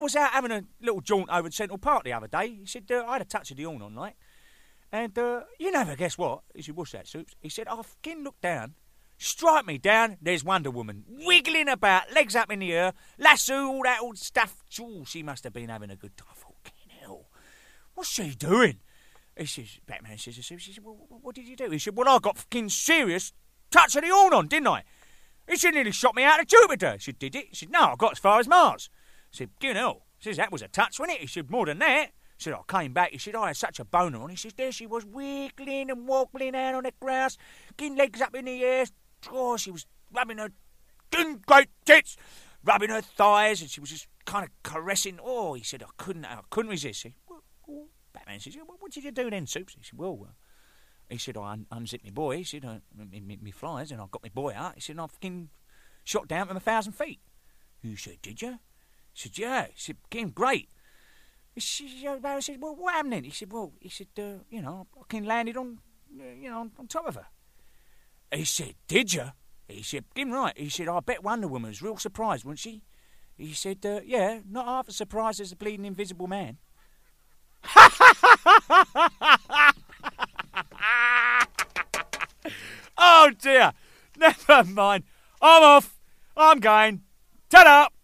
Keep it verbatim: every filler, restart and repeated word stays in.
was out having a little jaunt over to Central Park the other day. He said, uh, I had a touch of the horn on night. And uh, you never guess what? He said, what's that, Soups? He said, I fucking looked down. Strike me down, there's Wonder Woman, wiggling about, legs up in the air, lasso, all that old stuff. Ooh, she must have been having a good time. Fucking hell. What's she doing? He says, Batman says, he says, well, what did you do? He said, well, I got fucking serious touch of the horn on, didn't I? He said, nearly shot me out of Jupiter. He said, did it? He said, no, I got as far as Mars. He said, you know, he says, that was a touch, wasn't it? He said, more than that. He said, I came back. He said, I had such a boner on. He says, there she was, wiggling and wobbling out on the grass, getting legs up in the air. Oh, she was rubbing her great tits, rubbing her thighs, and she was just kind of caressing. Oh, he said, I couldn't, I couldn't resist. He said, well, well, Batman says, well, what did you do then, Soups? He said, well, uh, he said, I un- unzipped my boy. He said, uh, me, me, me flies, and I got my boy out. He said, and I fucking shot down from a thousand feet. He said, did you? He said, yeah. He said, became great. He said, I said, well, what happened then? He said, well, he said, uh, you know, I fucking landed on, uh, you know, on, on top of her. He said, did you? He said, him right. He said, I bet Wonder Woman was real surprised, wasn't she? He said, uh, yeah, not half as surprised as the bleeding Invisible Man. Oh, dear. Never mind. I'm off. I'm going. Ta-da!